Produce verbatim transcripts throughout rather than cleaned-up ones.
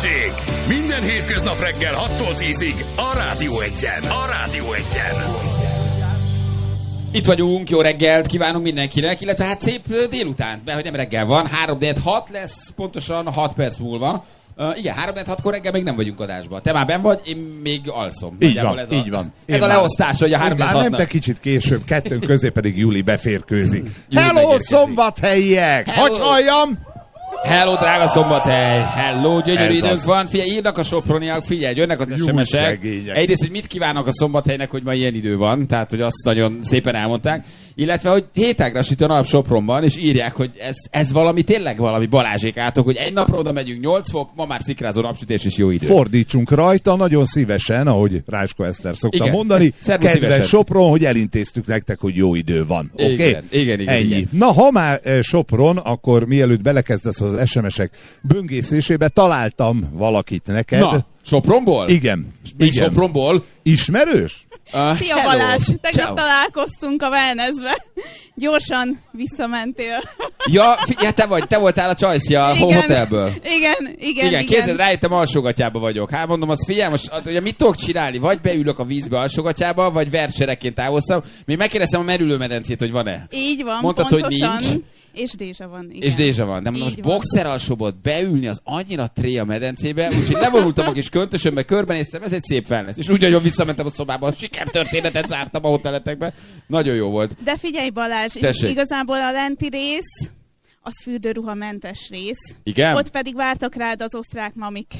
Balázsék! Minden hétköznap reggel hattól tízig a Rádió Egyen. A Rádió Egyen. Itt vagyunk, jó reggelt kívánunk mindenkinek, illetve hát szép délután, mert hogy nem reggel van, három hat lesz, pontosan hat perc múlva. Uh, igen, három hatkor reggel még nem vagyunk adásban. Te már benn vagy, én még alszom. Így van, ez így a, van. Ez én a leosztás, hogy a három hatnak. Nem, te kicsit később, kettőn közé pedig Júli beférkőzik. Hello, szombathelyiek! Hogy halljam? Hello, drága Szombathely! Hello, gyönyörű időnk van. Figyelj, írnak a soproniak, figyelj, jönnek az es em esek. Egyrészt, hogy mit kívánok a Szombathelynek, hogy ma ilyen idő van, tehát, hogy azt nagyon szépen elmondták. Illetve, hogy hétágra süt a nap Sopronban, és írják, hogy ez, ez valami, tényleg valami Balázsék átok, hogy egy napra oda megyünk nyolc fok, ma már szikrázó napsütés és jó idő. Fordítsunk rajta, nagyon szívesen, ahogy Rácskó Eszter szokta igen. mondani. Kedves szívesen. Sopron, hogy elintéztük nektek, hogy jó idő van. Oké? Okay? Igen, igen, igen. Ennyi. Igen. Na, ha már Sopron, akkor mielőtt belekezdesz az es em esek böngészésébe, találtam valakit neked. Na, Sopronból? Igen. Mi igen. Sopronból? Ismerős? Uh, Szia hello. Balázs! Tegnap találkoztunk a wellnessbe. Gyorsan visszamentél. Ja, figyelj, te vagy, te voltál a Csajci a igen, hotelből. Igen, igen, igen. igen. Képzeld, rájöttem, alsógatyába vagyok. Hát mondom, azt figyelj, most ugye mit tudok csinálni? Vagy beülök a vízbe alsógatyába, vagy verserekként távoztam. Még megkérdeztem a merülőmedencét, hogy van-e. Így van, mondtad, pontosan. Hogy nincs. És dézsa van, igen. És dézsa van. De mondom, most boxer alsóbot beülni az annyira tré a medencébe, úgyhogy levonultam a kis köntösömbe, körbenéztem, ez egy szép wellness. És úgy, hogy visszamentem a szobába, sikertörténetet zártam a hoteletekbe. Nagyon jó volt. De figyelj Balázs, és igazából a lenti rész, az fürdőruhamentes rész. Igen? Ott pedig vártak rád az osztrák mamik.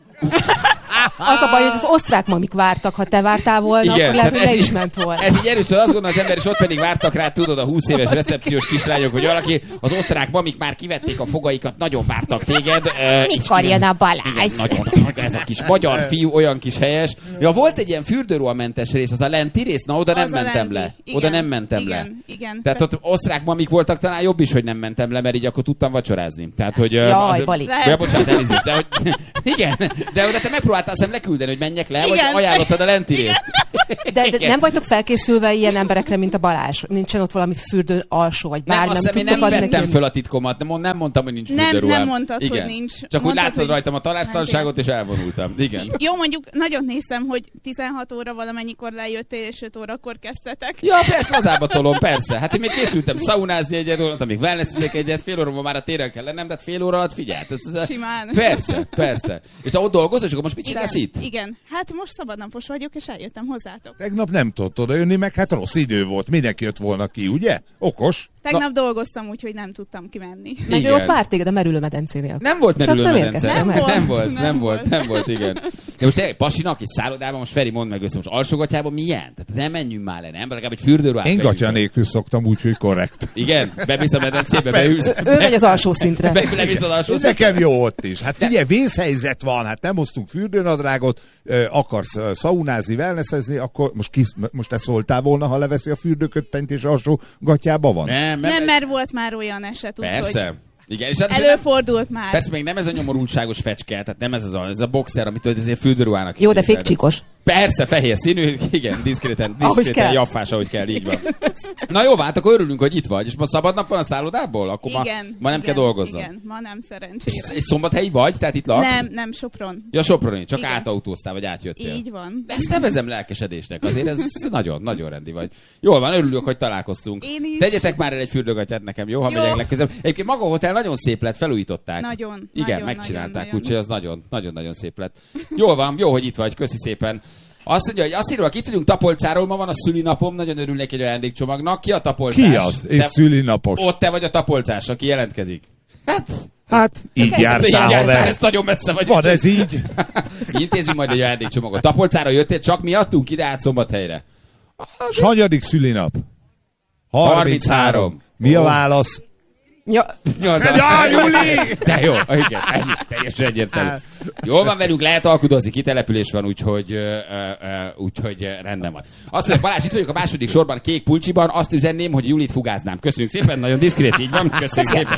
Az a baj, hogy az osztrák mamik vártak, ha te vártál volna, igen, akkor lehet, hogy le is ment volna. Ez így erős, hogy azt gondolom az ember, és ott pedig vártak rá, tudod, a húsz éves recepciós kislányok, hogy valaki, az osztrák mamik már kivették a fogaikat, nagyon vártak téged. Mikor jön a Balázs? Nagyon, ez a kis magyar fiú, olyan kis helyes. Ja, volt egy ilyen fürdőruhamentes rész, az a lenti rész, na oda nem az mentem le. Igen, oda nem mentem igen, le. Igen, Tehát ott osztrák mamik voltak, talán jobb is, hogy nem mentem le, mert így akkor tudtam vacsorázni. Tehát, hogy... Jaj, az, Bali. Ja, bocsánat, elnézést, de hogy... Igen, de oda te megpróbáltál szem leküldeni, hogy menjek le, igen. Vagy ajánlottad a lenti részt. De, de nem vagytok felkészülve ilyen emberekre, mint a Balázs? Nincsen ott valami fürdő alsó, vagy bármi? Nem, azt nem, én nem vettem föl a titkomat, nem, nem mondtam, hogy nincs fürdőruhám. Nem, nem mondtad, igen. hogy nincs. Csak mondtad, úgy láttad hogy... rajtam a talástalanságot, és elvonultam. Igen. Jó, mondjuk nagyon néztem, hogy tizenhat óra valamennyikor lejöttél, és öt órakor kezdtetek. Ja, persze, lazába tolom, persze. Hát én még készültem szaunázni egyet, voltam még wellnessezek egyet, fél óra már a téren kell lennem, de fél óra alatt figyelt. Simán. Persze, persze. És te ott dolgozol, és akkor most mit csinálsz itt? Igen, hát most szabadnapos vagyok, és eljöttem hozzátok. Tegnap nem tudott odajönni, meg hát rossz idő volt. Mindenki jött volna ki, ugye? Okos. Tegnap Na. dolgoztam, úgyhogy nem tudtam kimenni. Meg ő ott várt téged a merülőmedencénél. Nem volt merülőmedence. Nem, nem, nem volt, nem, nem volt, nem volt, igen. De most tényleg pasinak egy szállodában, most Feri, mondd meg össze, most alsógatyában milyen? Tehát nem menjünk már le, nem? Legalább egy fürdőruhát. Én gatya nélkül szoktam, úgyhogy korrekt. Igen? Bevisz a medencébe, beülsz. Ő megy az alsó szintre. Be, levisz az alsó szintre. Nekem jó ott is. Hát figyelj, vészhelyzet van, hát nem hoztunk fürdőnadrágot, akarsz szaunázni, wellnessezni, akkor most, kis, most te szóltál volna, ha leveszi a fürdőkötpenyt és alsó gatyába van? Nem, nem, nem, mert volt már olyan eset, úgy, persze. hogy igen, és előfordult nem, már. Persze még nem ez a nyomorultságos fecske, tehát nem ez, az a, ez a boxer, amit ezért fürdőruhának. Jó, de fékcsikos. Persze, fehér színű, igen, diszkréten, diszkréten jaffás, ahogy kell, így van. Na jó, hát akkor örülünk, hogy itt vagy, és ma szabad nap van a szállodából? Akkor igen, ma, ma nem igen, kell dolgozni. Igen, ma nem szerencsére. És, és szombathelyi vagy, tehát itt laksz? Nem, nem, Sopron. Ja, Soproni, csak igen. átautóztál, vagy átjöttél. Így van. Ezt nevezem lelkesedésnek, azért ez nagyon, nagyon rendi vagy. Jól van, örülök, hogy találkoztunk. Én is. Tegyetek már el egy fürdőgatyát nekem, jó, ha jó. megyek legközelebb. Egyébként maga a hotel nagyon szép lett, felújították. Nagyon. Igen, nagyon, megcsinálták, nagyon, úgyhogy az nagyon, nagyon-nagyon szép lett. Jól van, jó, hogy itt vagy, köszi szépen. Azt mondja, hogy azt írva, itt vagyunk Tapolcáról, ma van a szülinapom, nagyon örülnék egy ajándékcsomagnak. Ki a tapolcás? Ki az? És szülinapos. Ott te vagy a tapolcás, aki jelentkezik. Hát, hát így jártál, ha lehet. Ez nagyon messze vagy. Van ez így? Intézünk majd egy ajándékcsomagot. Tapolcára jöttél, csak miattunk ide át Szombathelyre. És hanyadik szülinap? harminchárom. Mi a válasz? Ja, ja, ja Júli! De jó, igen, ennyi, teljesen egyértelmű. Jól van velünk, lehet alkudozni, kitelepülés van, úgyhogy, uh, uh, úgyhogy uh, rendben van. Azt mondja, Balázs, itt vagyok a második sorban, Kék Pulcsiban, azt üzenném, hogy Julit fugáznám. Köszönjük szépen, nagyon diszkrét, így van, köszönjük szépen.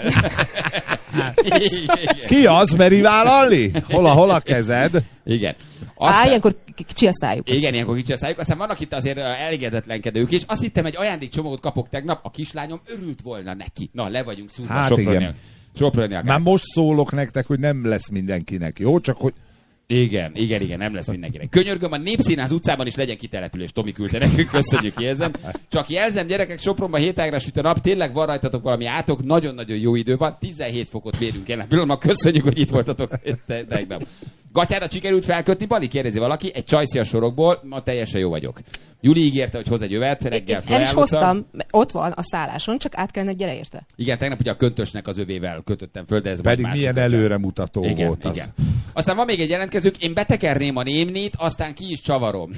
Ki az, meri vállalni? Hol a, hol a kezed? Igen. Aztán... Á, ilyenkor kicsi a szájuk. Igen, ilyenkor kicsi a szájuk. Aztán vannak itt azért elégedetlenkedők is. Azt hittem, egy ajándékcsomagot kapok tegnap, a kislányom örült volna neki. Na, le vagyunk szúrva hát Sopronnál. Soproniak. Már most szólok nektek, hogy nem lesz mindenkinek, jó? Csak hogy... Igen, igen, igen, nem lesz mindenkinek. Könyörgöm, a Népszínház utcában is legyen kitelepülés, Tomi küldte nekünk, köszönjük, jelzem. Csak jelzem, gyerekek, Sopronban hétágra süt a nap, tényleg van rajtatok valami átok, nagyon-nagyon jó idő van, tizenhét fokot mérünk el. Pillanatban köszönjük, hogy itt voltatok. Gatyára sikerült felkötni, Bali, kérdezi valaki, egy csajszia sorokból, ma teljesen jó vagyok. Juli ígérte, hogy hoz egy jövet, reggel felajánlottam. El is hoztam, ott van a szálláson, csak át kellene, hogy gyere érte. Igen, tegnap ugye a köntösnek az övével kötöttem föl, de ez pedig milyen előremutató igen, volt az. Igen. Aztán van még egy jelentkezők, én betekerném a némnit, aztán ki is csavarom.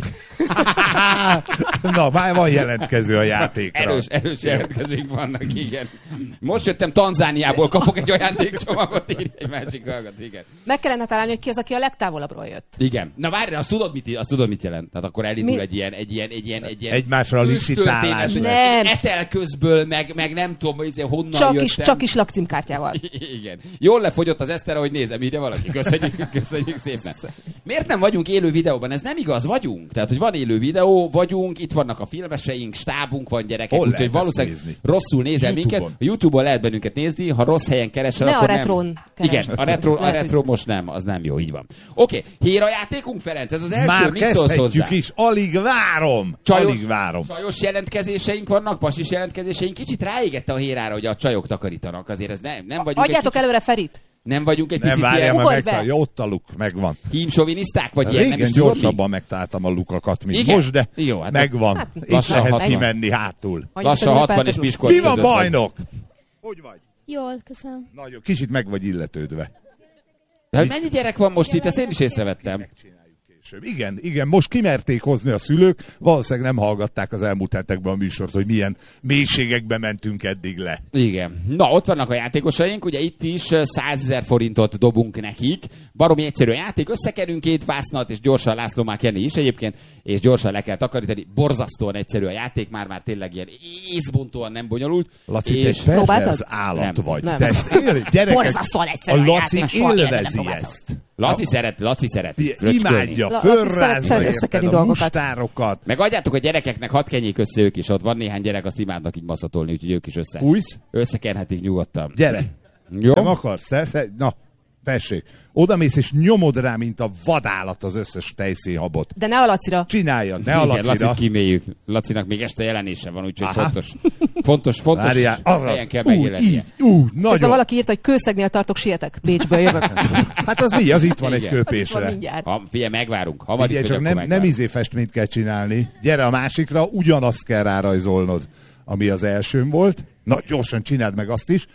Na, már van jelentkező a játékra. Erős, erős jelentkezőink vannak, igen. Most jöttem Tanzániából, kapok egy ajándékcsomagot, írja egy másik hallgat, igen. Meg kellene találni, hogy ki az, aki a legtávolabbról jött. Igen. Na várj, azt tudod, mit, azt tudod, mit jelent? Tehát akkor elindul Mi? egy ilyen, egy ilyen, egy ilyen, egy ilyen egymásra licitálás. Nem. Etel közből, meg, meg nem tudom, hogy honnan csak jöttem. Is, csak is lakcímkártyával. Igen. Jól lefogyott az Eszter, ahogy nézem, ide valaki. Köszönjük, köszönjük szépen. Miért nem vagyunk élő videóban? Ez nem igaz, vagyunk. Tehát, hogy van élő videó, vagyunk, itt vannak a filmeseink, stábunk van, gyerekek, úgyhogy valószínűleg nézni? Rosszul nézel minket. A YouTube-on lehet bennünket nézni, ha rossz helyen keresel, ne akkor a retron nem. Igen, a retro, a retro most nem, az nem jó, így van. Oké, okay. Hérajátékunk, Ferenc, ez az első, már mit szólsz hozzá? is, alig várom. Csajos, alig várom. Csajos jelentkezéseink vannak, pasis jelentkezéseink, kicsit ráégette a hérára, hogy a csajok takarítanak, azért ez nem, nem vagyunk. Adjátok kicsit... előre Ferit. Nem vagyunk egy nem, picit várjál, ilyen... Nem várjál, ott a luk, megvan. Hímsoviniszták, vagy régen ilyen, nem is gyorsabban tudom, megtaláltam a lukakat, mint igen? most, de jó, hát megvan. Hát, itt lehet hatvan. Kimenni hátul. Lassan hatvan és Miskolc. Mi van, bajnok? Hogy vagy? Jól, köszönöm. Nagyon, kicsit meg vagy illetődve. De hogy mennyi gyerek van most itt, ezt én is észrevettem. Igen, igen, most kimerték hozni a szülők, valószínűleg nem hallgatták az elmúlt hetekben a műsort, hogy milyen mélységekbe mentünk eddig le. Igen. Na, ott vannak a játékosaink, ugye itt is százezer forintot dobunk nekik. Baromi egyszerű a játék, összekerünk két vásznat, és gyorsan László már kenni is egyébként, és gyorsan le kell takarítani. Borzasztóan egyszerű a játék, már-már tényleg ilyen észbontóan nem bonyolult. Laci, és... te egy perverz állat nem, vagy. Nem. Te ezt él... Gyerekek, borzasztóan egyszerű a Laci élvezi ezt. Laci szeret, Laci szeret. Imádja, fölrázza érted a mustárokat. Meg adjátok a gyerekeknek, hadd kenjék össze ők is, ott van néhány gyerek, azt imádnak így masszatolni, úgyhogy ők is össze. Fújsz? Összekenhetik nyugodtan. Gyere. Jó? Nem akarsz, te? Na, tessék. Odamész és nyomod rá, mint a vadállat az összes tejszínhabot. De ne a Lacira. Csináljad, ne a Lacira. Lacit kiméljük. Lacinak még este jelenése van, úgyhogy Aha. fontos, fontos, fontos Várjál, helyen kell megjelennie. Úgy, nagyon. Közben valaki írta, hogy Kőszegnél tartok, sietek. Bécsből jövök. Hát az mi? Az itt van egy köpésre. Ha, figyelj, megvárunk. Ha van itt, csak nem, nem izé festményt kell csinálni. Gyere a másikra, ugyanazt kell rárajzolnod, ami az elsőn volt. Na, gyorsan csináld meg azt is.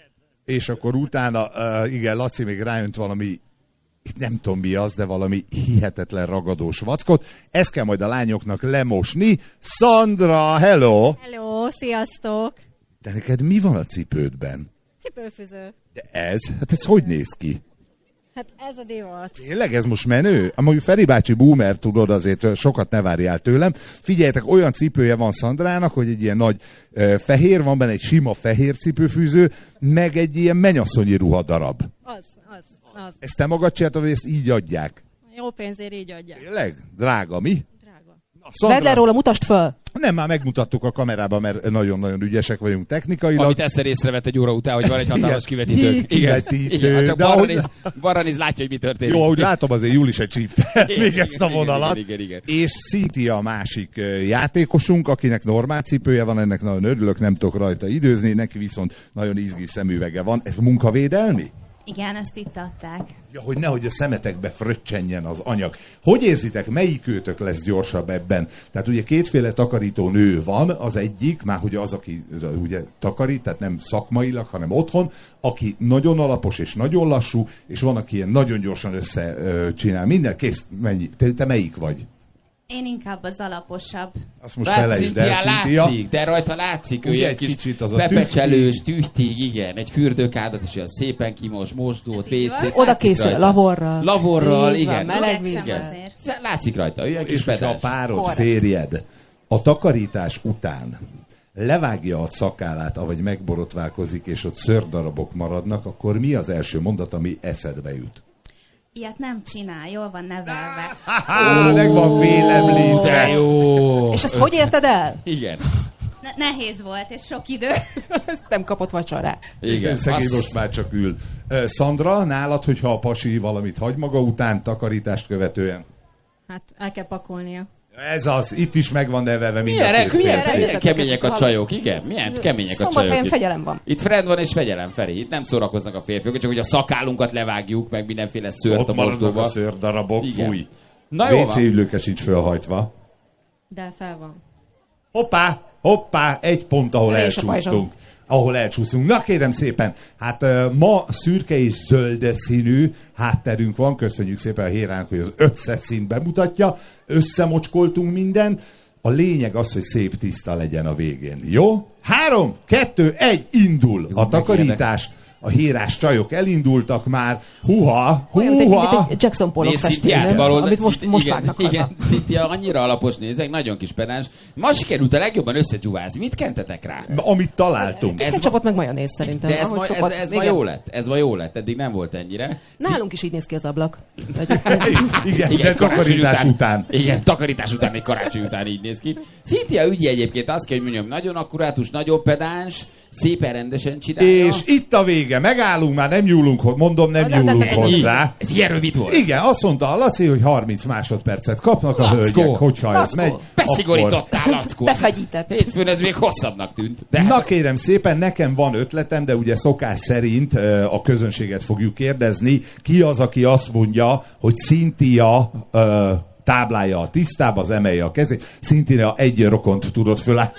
És akkor utána, uh, igen, Laci még rájönt valami, nem tudom mi az, de valami hihetetlen ragadós vackot. Ezt kell majd a lányoknak lemosni. Szandra, hello! Hello, sziasztok! De neked mi van a cipődben? Cipőfűző. De ez? Hát ez hogy néz ki? Hát ez a divat. Tényleg ez most menő? Amúgy Feri bácsi boomer, tudod, azért sokat ne várjál tőlem. Figyeljetek, olyan cipője van Szandrának, hogy egy ilyen nagy uh, fehér, van benne egy sima fehér cipőfűző, meg egy ilyen mennyasszonyi ruhadarab. Az, az, az. Ezt te magad csináltad, vagy ezt így adják? Jó pénzért így adják. Tényleg? Drága, mi? Drága. Vedd le róla, mutasd föl! Nem, már megmutattuk a kamerában, mert nagyon-nagyon ügyesek vagyunk technikailag. Amit Eszter észrevett egy óra után, hogy van egy hatalmas kivetítő. Kivetítő. Igen, csak balra néz, balra néz, látja, hogy mi történik. Jó, ahogy látom, azért Júli se csípte még ezt a vonalat. Igen, igen, igen, igen. És Cynthia a másik játékosunk, akinek normál cipője van, ennek nagyon örülök, nem tudok rajta időzni, neki viszont nagyon izgi szemüvege van. Ez munkavédelmi? Igen, ezt itt adták. Ja, hogy nehogy a szemetekbe fröccsenjen az anyag. Hogy érzitek, melyik őtök lesz gyorsabb ebben? Tehát ugye kétféle takarító nő van, az egyik, már hogy az, aki ugye takarít, tehát nem szakmailag, hanem otthon, aki nagyon alapos és nagyon lassú, és van, aki ilyen nagyon gyorsan összecsinál. Minden kész, mennyi? Te, te melyik vagy? Én inkább az alaposabb. Azt most felejtsd el, Cynthia. Látszik, de rajta látszik, ő egy kicsit az a pepecselős, tüchtig, igen, egy fürdőkádat is olyan szépen kimos, mosdót, vécét. Oda készül, lavorral. Lavorral, igen. Meleg vízzel. Látszik rajta, ő egy kis és a párod, férjed a takarítás után levágja a szakállát, avagy megborotválkozik, és ott szőrdarabok maradnak, akkor mi az első mondat, ami eszedbe jut? Ilyet nem csinál, jól van nevelve. Oh, meg van félemlítve. De jó. És ezt hogy érted el? Igen. Ne- nehéz volt, és sok idő. Ezt nem kapott vacsorát. Igen, szegény azt... most már csak ül. Uh, Szandra, nálad, hogyha a pasi valamit hagy maga után, takarítást követően? Hát el kell pakolnia. Ez az, itt is megvan nevelve mind milyen, a két milyen, férfi. milyen kemények a csajok, igen? Milyen kemények a csajok Szombathelyen itt. fegyelem van. Itt friend van és fegyelem, Feri. Itt nem szórakoznak a férfiak, csak hogy a szakállunkat levágjuk, meg mindenféle szőrt Ott a maradnak mosdóba. a szőrdarabok, Igen. fúj. Na jó vé cé van. ülőke sincs fölhajtva. De fel van. Hoppá, hoppá, egy pont, ahol És a elcsúsztunk. Ahol elcsúszunk. Na kérem szépen, hát uh, ma szürke és zöld színű hátterünk van. Köszönjük szépen a Hérának, hogy az összes színt bemutatja. Összemocskoltunk mindent. A lényeg az, hogy szép tiszta legyen a végén. Jó? Három, kettő, egy, indul Jó, a takarítás. A hírás csajok elindultak már. Huha, Olyan, mint egy, huha. mint egy Jackson Pollock festmény, amit most, most igen, vágnak igen, haza. Cynthia annyira alapos nézek, nagyon kis pedáns. Ma sikerült a legjobban összegyúvázni. Mit kentetek rá? Amit találtunk. Ez Ketchupot meg majonéz szerintem. De ez, ahogy ma, ez, szokott. ez ma Igen. jó lett, ez ma jó lett, eddig nem volt ennyire. Nálunk is így néz ki az ablak. Igen, Igen, de takarítás után. Igen, takarítás után, még karácsony után így néz ki. Cynthia ügyi egyébként azt kell, hogy mondjam, nagyon akkurátus, nagyon pedáns, szépen rendesen csinálja. És itt a vége, megállunk már, nem nyúlunk, mondom, nem Na, nyúlunk ennyi. hozzá. Ez ilyen rövid volt. Igen, azt mondta a Laci, hogy harminc másodpercet kapnak a Lackó. hölgyek, hogyha ez Lackó. megy. Beszigorítottál, Lackó. Befegyített. Hétfőn ez még hosszabbnak tűnt. De Na kérem szépen, nekem van ötletem, de ugye szokás szerint ö, a közönséget fogjuk kérdezni, ki az, aki azt mondja, hogy Cynthia ö, táblája a tisztába, az emelje a kezét. Cynthia egy rokont tudott föláll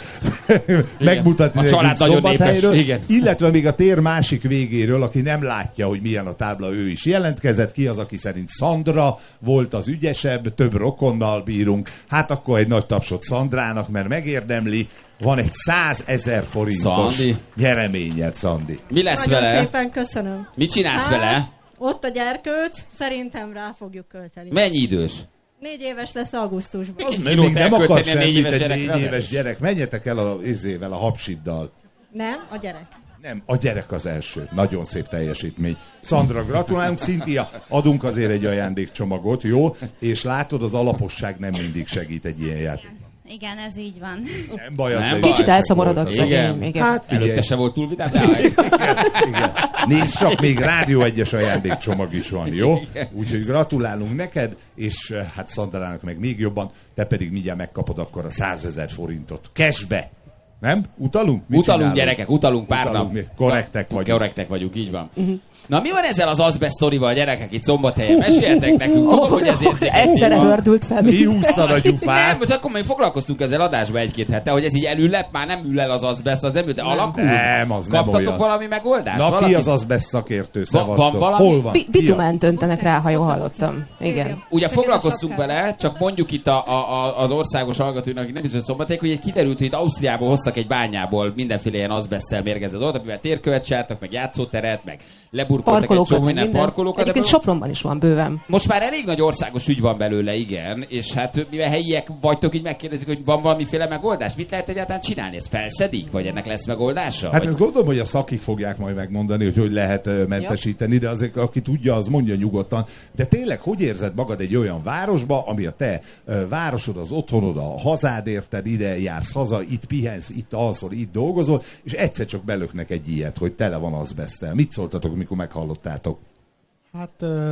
megmutatni A család nagyon Szombathelyről, népes, igen. illetve még a tér másik végéről, aki nem látja, hogy milyen a tábla, ő is jelentkezett. Ki az, aki szerint Szandra volt az ügyesebb, több rokonnal bírunk. Hát akkor egy nagy tapsot Szandrának, mert megérdemli. Van egy százezer forintos Szandi. nyereményed, Szandi. mi lesz Nagyon vele? szépen köszönöm. Mit csinálsz Hát, vele? Ott a gyerkőc, szerintem rá fogjuk költeni. Mennyi idős? Négy éves lesz augusztusban. Az Kilót még nem akar elkölteni a négy semmit éves egy gyerekre, négy az éves gyerek. Menjetek el a izével, a hapsiddal. Nem, a gyerek. Nem, a gyerek az első. Nagyon szép teljesítmény. Szandra, gratulálunk. Cynthia, adunk azért egy ajándékcsomagot, jó? És látod, az alaposság nem mindig segít egy ilyen játékban. Igen, ez így van. Nem baj, az Nem de baj. Kicsit elszomorodott volt az. Igen. szegény. Igen. Hát figyelj, Előtte se volt túl vidám, de igen, igen. Nézd csak, még Rádió egyes ajándékcsomag is van, jó? Úgyhogy gratulálunk neked, és eh, hát Szandrának meg még jobban, te pedig mindjárt megkapod akkor a százezer forintot. Cashbe! Nem? Utalunk? Mit utalunk csinálunk? gyerekek, utalunk pár Utalunk nap. mi? Korrektek vagyunk. Korrektek vagyunk, így van. Uh-huh. Na mi van ezzel az azbest sztorival, gyerekek, itt Szombathelyen? Meséltek nekünk, tudom, hogy ez érzékeny Egyszerre téma. hördült fel. Kihúztad a Nem, gyufát. most akkor még foglalkoztunk ezzel adásba egy-két hete, hogy ez így elüllep, már nem ül el az azbest, az nem ül, de alakul. Nem, az nem Kaptatok olyan. valami megoldást? Na, valaki? ki az azbest szakértő? van Szevasztok. valami? Hol van? Bi- Ki a- Bitumánt öntenek rá, ha jól hallottam. Igen. Ugye Fekete foglalkoztunk sapkával. vele, csak mondjuk itt a, a, a, az országos hallgatóinak, akik nem biztos, hogy Szombathely, hogy kiderült, hogy itt Ausztriából hoztak egy bányából mindenféle ilyen azbesztel mérgezett dolgot, amivel térkövet csináltak, meg játszóteret, meg leburkoltak egy Parkolókat, csomó meg minden minden. parkolókat. Egyébként ebből- Sopronban is van bőven. Most már elég nagy országos ügy van belőle, igen, és hát mivel helyiek vagytok, így megkérdezik, hogy van valamiféle megoldás. Mit lehet egyáltalán csinálni? Ezt felszedik? Vagy ennek lesz megoldása? Hát vagy... ezt gondolom, hogy a szakik fogják majd megmondani, hogy hogy lehet ö, mentesíteni, de azért, aki tudja, az mondja nyugodtan. De tényleg, hogy érzed magad egy olyan városba, ami a te ö, városod, az otthonod, a hazád, érted, ide jársz haza, itt pihensz, itt alszol, itt dolgozol, és egyszer csak belöknek egy ilyet, hogy tele van azbesztel. Mit szóltatok, amikor meghallottátok? Hát... Uh,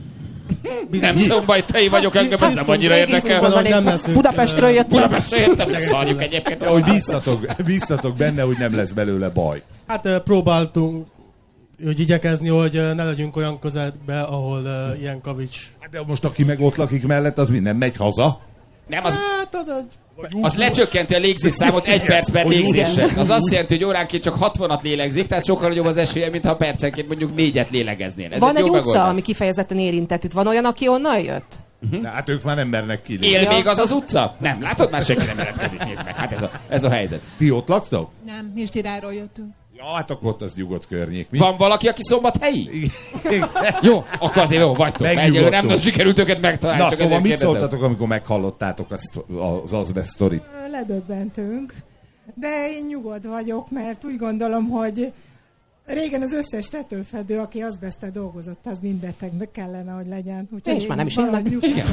Nem szombathely vagyok, engem ez nem annyira érdekel. Valahogy nem leszünk, Budapestről uh, jöttem. Budapestre jöttem, de szarjuk egyébként. Hogy bíztatok, bíztatok benne, hogy nem lesz belőle baj. Hát uh, próbáltunk hogy igyekezni, hogy uh, ne legyünk olyan közelbe, ahol uh, ilyen kavics. Hát de most aki meg ott lakik mellett, az minden megy haza. Nem, az, Hát az egy... az lecsökkenti a légzésszámot egy perc per légzéssel. Az azt jelenti, hogy óránként csak hatvanat lélegzik, tehát sokkal nagyobb az esélye, mintha percenként mondjuk négyet lélegeznél. Ez Van egy jó utca, megoldás. ami kifejezetten érintett. Itt van olyan, aki onnan jött? De hát ők már nem mernek kilépni. Él Ja. még az az utca? Nem, látod, már senki nem jelentkezik, nézd meg. Hát ez a, ez a helyzet. Ti ott laktok? Nem, Misdiráról jöttünk. Ja, hát akkor ott az nyugodt környék. Mi? Van valaki, aki szombathelyi? Igen. Jó, akkor azért jó, vagytok. Egyelőre nem tudom, sikerült őket megtalálni. Na, csak szóval ezért mit kérdezem. szóltatok, amikor meghallottátok azt, az azbest sztorit? Ledöbbentünk, de én nyugodt vagyok, mert úgy gondolom, hogy Régen az összes tetőfedő, aki azbesztel dolgozott, az mindbetegnek kellene, hogy legyen. Úgyhogy és már nem is innak.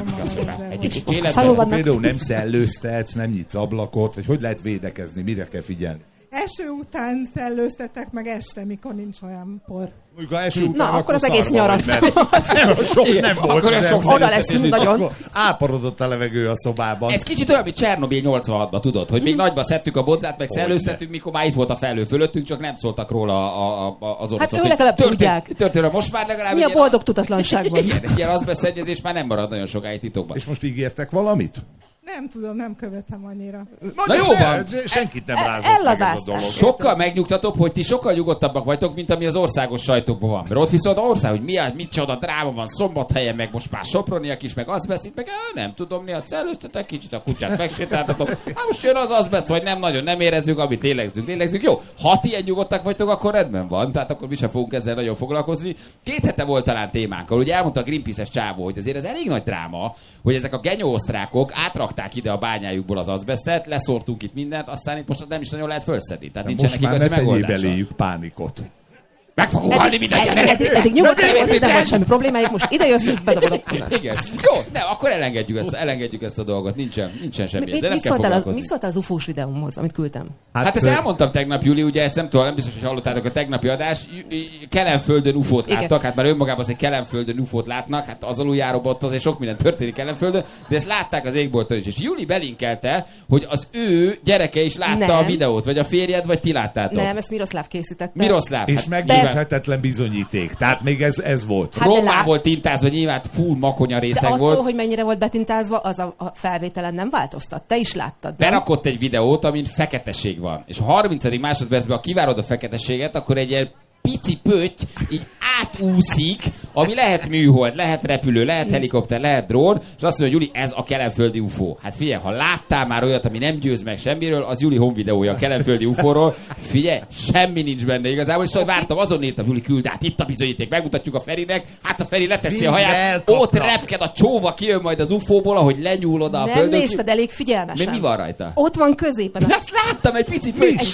Egy kicsit például nem szellőztetsz, nem nyitsz ablakot, vagy hogy lehet védekezni, mire kell figyelni? Eső után szellőztetek, meg este, mikor nincs olyan por. Mondjuk, eső után, na, akkor, akkor az egész nyarat. Nem, sok igen, nem volt. Akkor sok oda leszünk nagyon. Áporodott a levegő a szobában. Ez kicsit olyan, mint Csernobil nyolcvanhatban, tudod, hogy még nagyba szedtük a bodzát, meg szellőztettük, mikor már itt volt a felhő fölöttünk, csak nem szóltak róla a, a, a, az oroszok. Hát ő legalább tudják. Történő, most már legalább... Mi a boldog tudatlanságban? Igen, ilyen azbesztennyezés már nem marad nagyon sokáig titokban. És most ígértek valamit? Nem tudom, nem követem annyira. Na, Na jó van! Senkit nem rázott meg ez a dolog. Sokkal megnyugtatóbb, hogy ti sokkal nyugodtabbak vagytok, mint ami az országos sajtókban van. Mert ott viszont az ország, hogy mi a, mit csoda dráma van Szombathelyen, meg most már Soproniak is, meg azbeszt, meg á, nem tudom, mi a szellőztetek, kicsit a kutyát megsétáltatom. Hát most jön az azbeszt, vagy nem nagyon nem érezzük, amit lélegzünk, lélegzünk. Jó, ha ti ilyen nyugodtak vagytok, akkor rendben van. Tehát akkor mi sem fogunk ezzel nagyon foglalkozni. Két hete volt talán témánkkal, ugye elmondta a Greenpeace-es csávó, hogy azért ez elég nagy dráma, hogy ezek a genyó-osztrákok átrakták ide a bányájukból az azbesztet, leszórtunk itt mindent, aztán itt most nem is nagyon lehet felszedni. Tehát nincsenek igazi megoldása. Most már ne beléjük pánikot. Meg fogunk halni mindenki. Eddig nyugodtan volt, nem volt semmi problémájuk, most ide jössz, így bedobod. Igen. Jó, ne, akkor elengedjük ezt, elengedjük ezt a dolgot. Nincsen, nincsen semmi. Ezzel nem kell foglalkozni. Mit szóltál az ufós videómhoz, amit küldtem? Hát, hát ezt elmondtam tegnap, Júli, ugye ezt nem tudom, nem biztos, hogy hallottátok a tegnapi adást. Kelenföldön ufót láttak, hát már önmagában az, hogy Kelenföldön ufót látnak, hát az aluljáróban ott azért sok minden történik Kelenföldön, de ezt látták az égbolton is. És Júli belinkelte, hogy az ő gyereke is látta nem. a videót, vagy a férjed, vagy ti láttátok. Nem, ezt Miroszláv készítette. Miroszláv. És megnyilvánhetetlen bizonyíték. Tehát még ez, ez volt. Hát Rommá volt tintázva, nyilván full makonya részeg de volt. attól, hogy mennyire volt betintázva, az a, a felvételen nem változtat. Te is láttad, nem? Berakott egy videót, amin feketeség van. És a harmincadik másodpercben, ha kivárod a feketességet, akkor egy ilyen pici pötty így átúszik, ami lehet műhold, lehet repülő, lehet helikopter, lehet drón, és azt mondja, hogy Júli, ez a kelenföldi ufó. Hát figyelj, ha láttál már olyat, ami nem győz meg semmiről, az Júli home videója a kelenföldi ufóról. Figyelj, semmi nincs benne igazából, és vártam, azon írtam, Júli, küld át, itt a bizonyíték, megmutatjuk a Ferinek, hát a Feri leteszi a haját, ott repked a csóva, kijön majd az ufóból, ahogy lenyúl oda a nem földön. Nem nézted elég figyelmesen. Mi, mi van rajta? Ott van középen. A... Ezt láttam, egy pici pötty.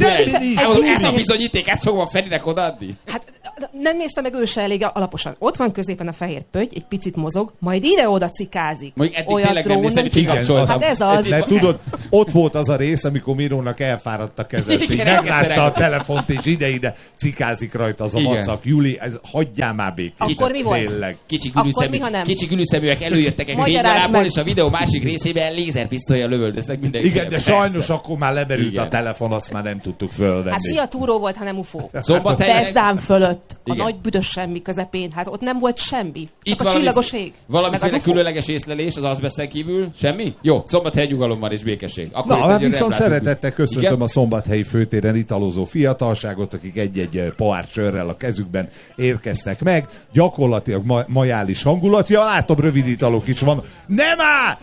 Ez a bizonyíték, ezt fogom a Ferinek odaadni. Hát nem nézte meg ő se elég alaposan. Ott van középen a fehér pötty, egy picit mozog, majd ide-oda cikázik. Mondjuk eddig tényleg nem néztem, hogy kikapcsoltam. Hát ez az. De tudod, ott volt az a rész, amikor Mirónak elfáradt a keze. Meglázta a telefont, és ide-ide cikázik rajta az a WhatsApp. Júli, ez hagyjál már békét. Akkor mi volt? Tényleg. Kicsi gülüszemű, kicsi gülüszeműek előjöttek egy fénynyalából, és a videó másik részében lézerpisztollyal lövöldöztek mindenki. Igen, de sajnos akkor már leberült a telefon, azt már nem tudtuk fölvenni. Hát mi a túró volt, ha nem ufó? Szombathelyen fölött, a nagy büdös semmi közepén, hát ott nem volt semmi. Csak a csillagos ég. Valamiféle különleges észlelés az azbeszten kívül? Semmi? Jó, Szombathely nyugalom van és békesség. Akkor na, hát viszont szeretettel köszöntöm igen? a szombathelyi főtéren italozó fiatalságot, akik egy-egy pohár sörrel a kezükben érkeztek meg. Gyakorlatilag ma- majális hangulat. Ja, látom, rövid italok is van. Nem áll!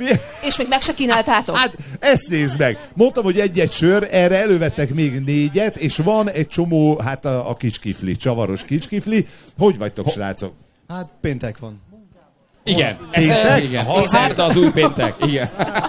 És még meg se kínáltátok? Hát, ezt nézd meg. Mondtam, hogy egy-egy sör, erre elővettek még négyet, és van egy csomó, hát a, a kicskifli, csavaros kicskifli. Hogy vagytok, srácok? Hát péntek van. Igen. Ez, igen. Szerda az új péntek. Igen.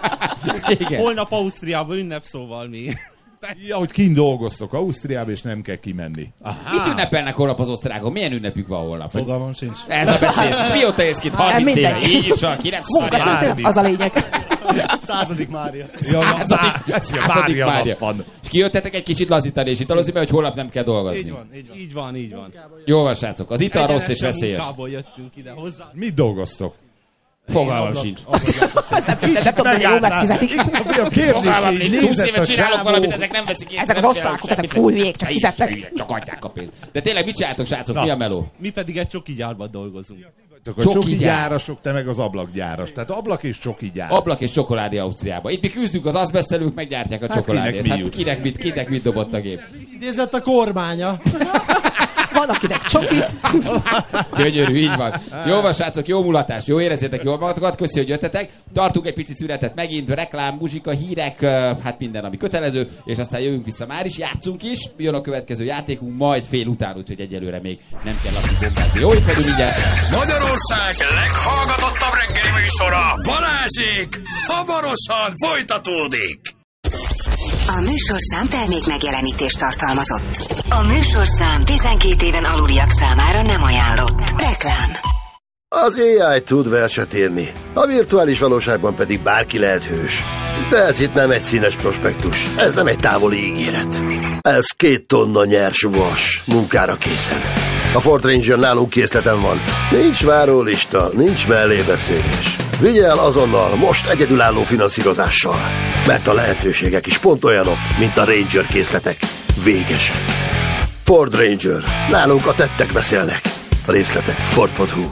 Igen. Holnap Ausztriában ünnep, szóval mi. Ja, hogy kint dolgoztok Ausztriába, és nem kell kimenni. Aha. Mit ünnepelnek holnap az osztrákon? Milyen ünnepük van holnap? Fogalmam sincs. Ez a beszél. Mióta ész ki? harminc éve. Így is van, ki nem szarja. Az a lényeg. Századik Mária. Ja, századik, századik Mária. Van. És kijöttetek egy kicsit lazítani és italozni, mert hogy holnap nem kell dolgozni. Így van, így van. Így van, így van. Jó van, srácok. Az ital rossz és veszélyes. Munkából jöttünk ide hozzá. Mit dolgoztok? Fogalmam sincs. Azt nem tudom, hogy jól megfizetik. A kérdés, hogy húsz évet csinálok valamit, ezek nem veszik észre. Ezek az osztrákok, ezek full vég, csak fizetnek. Csak adják a pénzt. De tényleg mit csináltok, srácok? Mi a meló? Mi pedig egy csoki gyárban dolgozunk. A csoki gyárasok, te meg az ablakgyáras. Tehát ablak és csoki gyár. Ablak és csokoládé Ausztriába. Itt mi küzdünk az azbesztelők, meggyártják a csokoládét. Hát kinek mit, kinek mit dobott a gép? Idézett a kormánya. Van, akinek csokit. Gyönyörű, így van. Jó van, srácok, jó mulatást, jó érezzétek jól magatokat, köszi, hogy jöttetek. Tartunk egy pici szünetet megint, reklám, muzsika, hírek, hát minden, ami kötelező, és aztán jövünk vissza már is, játszunk is. Jön a következő játékunk, majd fél után, úgyhogy egyelőre még nem kell azt bombázni. Jó, itt vagyunk mindjárt. Magyarország leghallgatottabb reggeli műsora, Balázsék, hamarosan folytatódik. A műsorszám termék megjelenítést tartalmazott. A műsorszám tizenkét éven aluliak számára nem ajánlott. Reklám. Az á i tud verset írni, a virtuális valóságban pedig bárki lehet hős. De ez itt nem egy színes prospektus, ez nem egy távoli ígéret. Ez két tonna nyers vas, munkára készen. A Ford Ranger nálunk készleten van. Nincs várólista, nincs mellébeszélés. Vigye el azonnal, most egyedülálló finanszírozással. Mert a lehetőségek is pont olyanok, mint a Ranger készletek. Végesek. Ford Ranger. Nálunk a tettek beszélnek. A részletek Ford pont hu.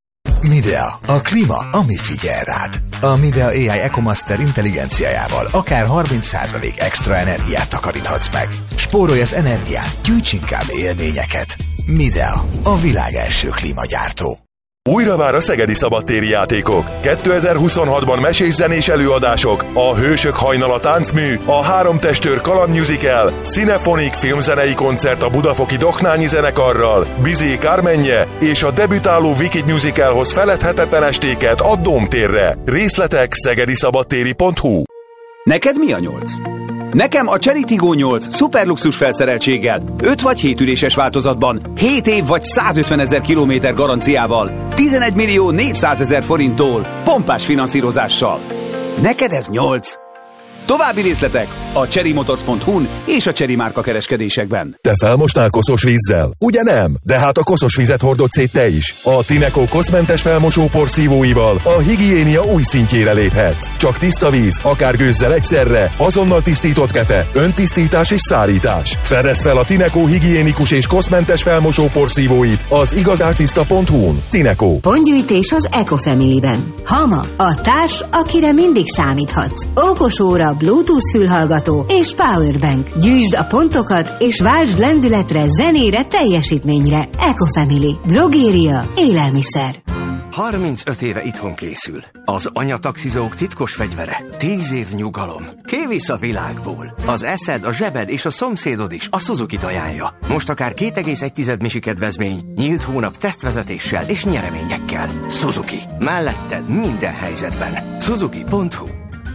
Midea, a klíma, ami figyel rád. A Midea á i EcoMaster intelligenciájával akár harminc százalék extra energiát takaríthatsz meg. Spórolj az energiát, gyűjts inkább élményeket. Midea, a világ első klímagyártó. Újra már a szegedi szabadtéri játékok. kétezer-huszonhatban mesés zenés előadások, a Hősök hajnala táncmű, a Három testőr kaland musical, Cinefonik filmzenei koncert a budafoki Doknányi zenekarral, Bizé Kármenje és a debütáló Wicked musicalhoz feledhetetlen estéket a Dómtérre. Részletek szegediszabadtéri pont hu. Neked mi a nyolc? Nekem a Chery Tiggo nyolc szuperluxus felszereltséggel, öt vagy hét üléses változatban, hét év vagy százötvenezer kilométer garanciával, tizenegy millió négyszázezer forinttól, pompás finanszírozással. Neked ez nyolc. További részletek a chery motors pont hu-n és a Chery márka kereskedésekben. Te felmostál koszos vízzel? Ugye nem? De hát a koszos vizet hordod szét te is. A Tineco koszmentes felmosópor szívóival a higiénia új szintjére léphetsz. Csak tiszta víz, akár gőzzel egyszerre, azonnal tisztított kefe, öntisztítás és szárítás. Fedezd fel a Tineco higiénikus és koszmentes felmosópor szívóit az igazártiszta pont hu-n. Tineco. Pontgyűjtés az Ecofamily-ben. Hama, a társ, akire mindig számíthatsz. Okos óra, Bluetooth fülhallgató és powerbank. Gyűjtsd a pontokat és váltsd lendületre, zenére, teljesítményre. Ecofamily. Drogéria. Élelmiszer. harmincöt éve itthon készül. Az anyataxizók titkos fegyvere. tíz év nyugalom. Kivisz a világból. Az eszed, a zsebed és a szomszédod is a Suzuki-t ajánlja. Most akár két egész egy misi kedvezmény, nyílt hónap tesztvezetéssel és nyereményekkel. Suzuki. Melletted minden helyzetben. Suzuki pont hu.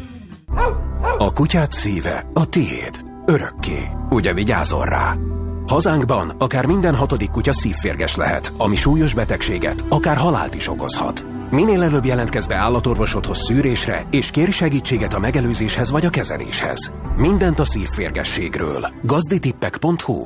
A kutyád szíve a tiéd. Örökké. Ugye vigyázol rá? Hazánkban akár minden hatodik kutya szívférges lehet, ami súlyos betegséget, akár halált is okozhat. Minél előbb jelentkezz be állatorvosodhoz szűrésre, és kérj segítséget a megelőzéshez vagy a kezeléshez. Mindent a szívférgességről. gazditippek pont hu.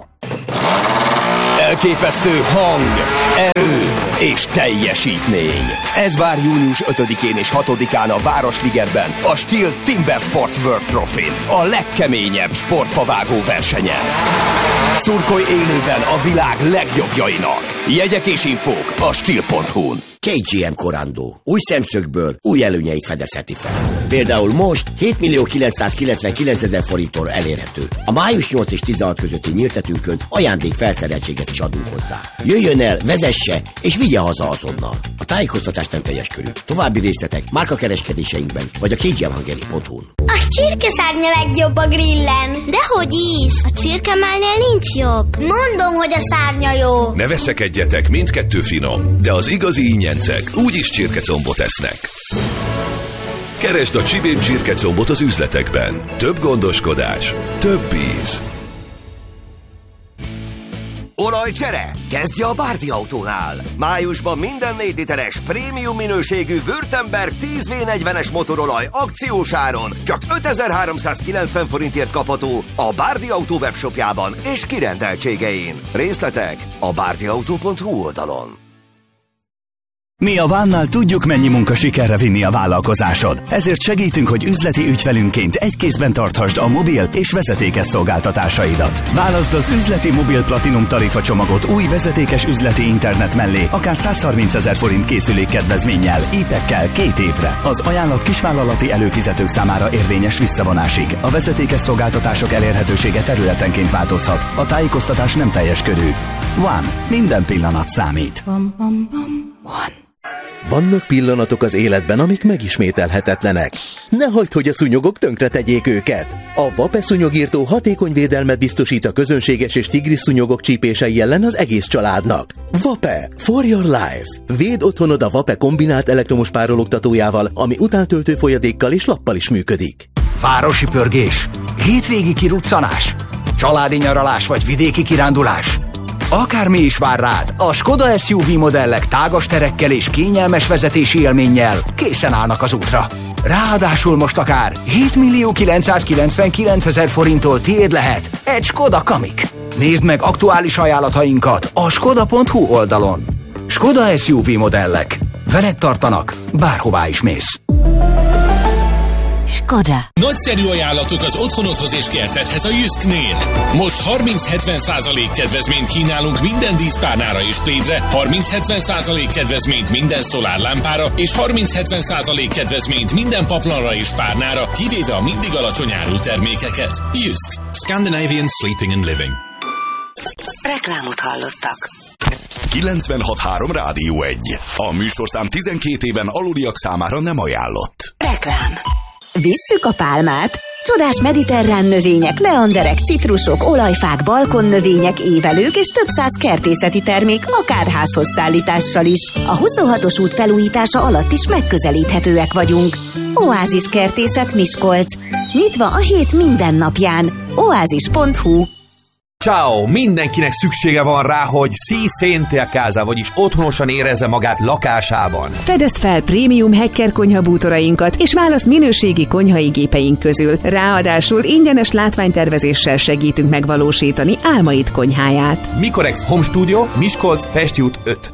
Elképesztő hang, erő és teljesítmény. Ez vár június ötödikén és hatodikán a Városligetben, a Steel Timber Sports World Trophy-n, a legkeményebb sportfavágó versenyen. Szurkolj élőben a világ legjobbjainak. Jegyek és infók a steel pont hu-n. ká gé em Corando. Új szemszögből új előnyeit fedezheti fel. Például most hét millió kilencszázkilencvenkilencezer forinttól elérhető. A május nyolc és tizenhat közötti nyíltetünkön ajándék felszereltséget is adunk hozzá. Jöjjön el, vezesse és vigye haza azonnal. A tájékoztatás nem teljes körű. További részletek márkakereskedéseinkben vagy a ká gé em hungary pont hu-n. A csirkeszárnya legjobb a grillen. Dehogy is, a csirkemálnél nincs jobb. Mondom, hogy a szárnya jó. Ne veszekedjetek, mindkettő finom, de az igazi ingyencek úgyis csirkecombot esznek. Keresd a Csibén csirkecombot az üzletekben. Több gondoskodás, több íz. Olajcsere! Kezdje a Bárdi Autónál! Májusban minden négy literes prémium minőségű Württemberg tíz vé negyvenes motorolaj akciós áron csak ötezer-háromszázkilencven forintért kapható a Bárdi Autó webshopjában és kirendeltségein. Részletek a bárdiautó pont hu oldalon. Mi a Vánnal tudjuk, mennyi munka sikerre vinni a vállalkozásod. Ezért segítünk, hogy üzleti ügyfelünként egy kézben tarthasd a mobil és vezetékes szolgáltatásaidat. Válaszd az üzleti mobil platinum tarifa csomagot új vezetékes üzleti internet mellé, akár százharmincezer forint készülék kedvezménnyel, épekkel két évre. Az ajánlat kisvállalati előfizetők számára érvényes visszavonásig. A vezetékes szolgáltatások elérhetősége területenként változhat. A tájékoztatás nem teljes körű. One. Minden pillanat számít. One. Vannak pillanatok az életben, amik megismételhetetlenek. Ne hagyd, hogy a szúnyogok tönkre tegyék őket. A Vape szúnyogírtó hatékony védelmet biztosít a közönséges és tigris szúnyogok csípései ellen az egész családnak. Vape. For your life. Védd otthonod a Vape kombinált elektromos párologtatójával, ami utántöltő folyadékkal és lappal is működik. városi pörgés, hétvégi kiruccanás, családi nyaralás vagy vidéki kirándulás. Akármi is vár rád, a Skoda es u vé modellek tágas terekkel és kényelmes vezetési élménnyel készen állnak az útra. Ráadásul most akár hétmillió kilencszázkilencvenkilencezer forinttól tiéd lehet egy Skoda Kamiq. Nézd meg aktuális ajánlatainkat a skoda pont hu oldalon. Skoda es u vé modellek. Veled tartanak, bárhová is mész. Skoda. Nagyszerű ajánlatok az otthonodhoz és kertedhez a Jysknél. Most harminc-hetven százalék kedvezményt kínálunk minden díszpárnára és plédre, harminc-hetven százalék kedvezményt minden szolárlámpára, és harminc-hetven százalék kedvezményt minden paplanra és párnára, kivéve a mindig alacsony árú termékeket. Jysk. Scandinavian Sleeping and Living. Reklámot hallottak. kilencvenhat három Rádió egy. A műsorszám tizenkét éven aluliak számára nem ajánlott. Reklám. Visszük a pálmát! Csodás mediterrán növények, leanderek, citrusok, olajfák, balkonnövények, évelők és több száz kertészeti termék akár házhoz szállítással is. A huszonhatos út felújítása alatt is megközelíthetőek vagyunk. Oázis Kertészet Miskolc. Nyitva a hét minden napján. oázis pont hu. Ciao! Mindenkinek szüksége van rá, hogy si siente a casa, vagyis otthonosan érezze magát lakásában. Fedezd fel prémium Hecker konyhabútorainkat, és választ minőségi konyhai gépeink közül. Ráadásul ingyenes látványtervezéssel segítünk megvalósítani álmaid konyháját. Mikorex Home Studio, Miskolc, Pesti út öt.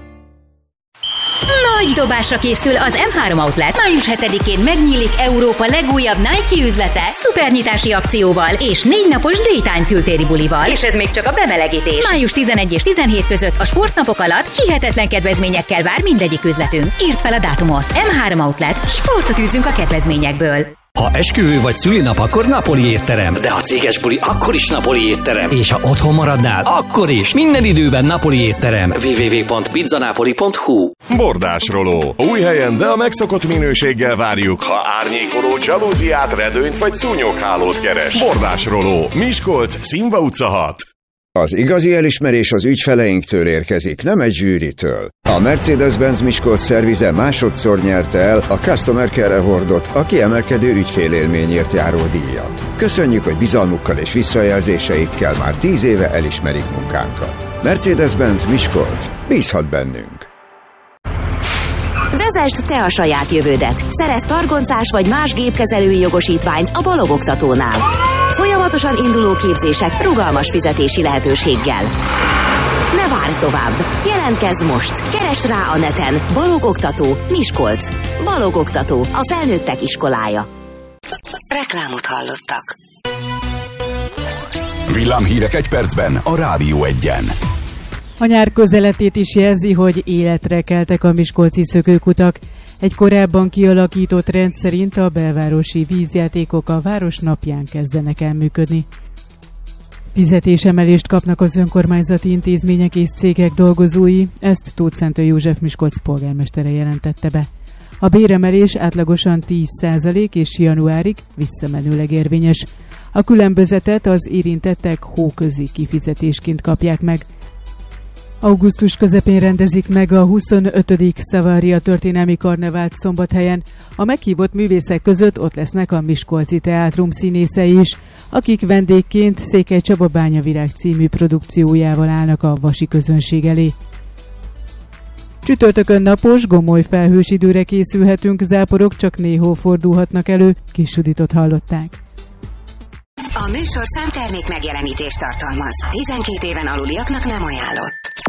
Nagy dobásra készül az em három Outlet. május hetedikén megnyílik Európa legújabb Nike üzlete szupernyitási akcióval és négy napos Daytime kültéri bulival. És ez még csak a bemelegítés. május tizenegy és tizenhét között a sportnapok alatt hihetetlen kedvezményekkel vár mindegyik üzletünk. Írd fel a dátumot. em három Outlet. Sportot űzünk a kedvezményekből. Ha esküvő vagy szülinap, akkor napoli étterem. De ha céges buli, akkor is napoli étterem. És ha otthon maradnál, akkor is. Minden időben napoli étterem. double-u double-u double-u pont pizzanapoli pont hu. Bordásroló. Új helyen, de a megszokott minőséggel várjuk, ha árnyékoló, dzsalúziát, redőnyt vagy szúnyoghálót keres. Bordásroló. Miskolc, Színva utca hat. Az igazi elismerés az ügyfeleinktől érkezik, nem egy zsűritől. A Mercedes-Benz Miskolc szervize másodszor nyerte el a Customer Care Awardot, a kiemelkedő ügyfélélményért járó díjat. Köszönjük, hogy bizalmukkal és visszajelzéseikkel már tíz éve elismerik munkánkat. Mercedes-Benz Miskolc, bízhat bennünk! Vezesd te a saját jövődet. Szerezz targoncás vagy más gépkezelői jogosítványt a Balog Oktatónál. Folyamatosan induló képzések rugalmas fizetési lehetőséggel. Ne várj tovább! Jelentkezz most! Keresd rá a neten Balog Oktató Miskolc. Balog Oktató, a felnőttek iskolája. Reklámot hallottak. Villámhírek egy percben a Rádió egyen. A nyár közeletét is jelzi, hogy életre keltek a miskolci szökőkutak. Egy korábban kialakított rend szerint a belvárosi vízjátékok a város napján kezdenek el működni. Fizetésemelést kapnak az önkormányzati intézmények és cégek dolgozói, ezt Tóth Szentő József Miskolc polgármestere jelentette be. A béremelés átlagosan tíz százalék és januárig visszamenőleg érvényes. A különbözetet az érintettek hóközi kifizetésként kapják meg. Augusztus közepén rendezik meg a huszonötödik Savaria történelmi karnevált Szombathelyen. A meghívott művészek között ott lesznek a Miskolci Teátrum színészei is, akik vendégként Székely Csaba Bányavirág című produkciójával állnak a vasi közönség elé. Csütörtökön napos, gomoly felhős időre készülhetünk, záporok csak néhol fordulhatnak elő, Kis Juditot hallották. A műsorszám termék megjelenítést tartalmaz. tizenkét éven aluliaknak nem ajánlott.